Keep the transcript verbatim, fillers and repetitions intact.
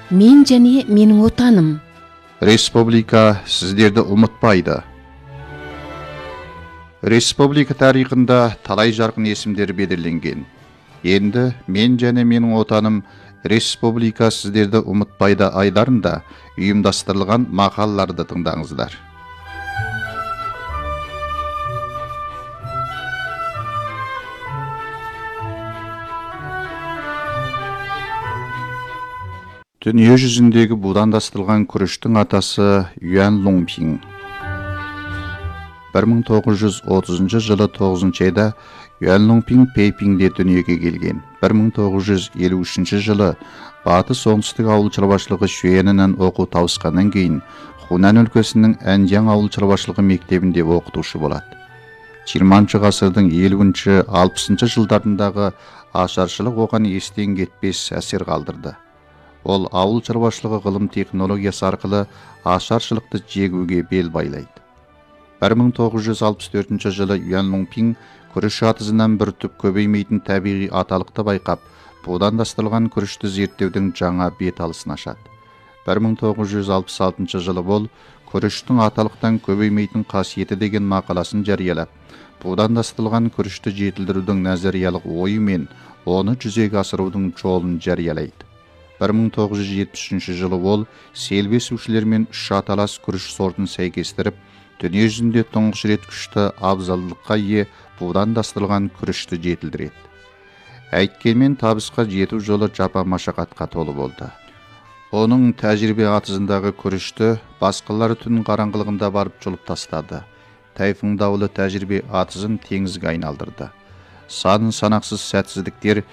Мен және менің отаным. Республика сіздерді ұмытпайды. Республика тарихында талай жарқын есімдер белгіленген. Енді мен және менің отаным Республика сіздерді ұмытпайды айларында ұйымдастырылған мақалаларды тыңдаңыздар. Дүние жүзіндегі будандастырылған күріштің атасы Юан Лунпин. бір мың тоғыз жүз отызыншы жылы тоғызыншы айда Юан Лунпин Пейпинде дүниеге келген. бір мың тоғыз жүз елу үшінші жылы батыс оңтүстік ауыл шаруашылығы шуенінен оқу тауысқаннан кейін Хунан өлкесінің Әнжан ауыл шаруашылығы мектебінде оқытушы болады. жиырмасыншы ғасырдың елуінші алпысыншы жылдарындағы ашаршылық оған естен кетпес әсер қалдырды. Ол ауыл шаруашылығы ғылым технологиясы арқылы ашаршылықты жегуге бел байлайды. бір мың тоғыз жүз алпыс төртінші жылы Юан Лунпин күріш атызынан бір түп көбеймейтін табиғи аталықты байқап, будандастырылған күрішті зерттеудің жаңа бет алысын ашады. бір мың тоғыз жүз алпыс алтыншы жылы ол күріштің аталықтан көбеймейтін қасиеті деген мақаласын жариялап, будандастырылған күрішті жетілдірудің назариялық ойы мен оны жүзеге асырудың жолын жариялайды. бір мың тоғыз жүз жетпіс үшінші жылы ол селбесушілер мен үш аталас күріш сортын сәйкестіріп, дүние жүзінде тұңғыш рет күшті абзалдылыққа ие будандастырылған күрішті жетілдіреді. Әйткенмен табысқа жету жолы жапа машақатқа толы болды. Оның тәжірибе атызындағы күрішті басқалары түн қараңғылығында барып жұлып тастады. Тайфун дауылы тәжірибе атызын теңізге айналдырды. Сан санақсыз сәтсіздіктер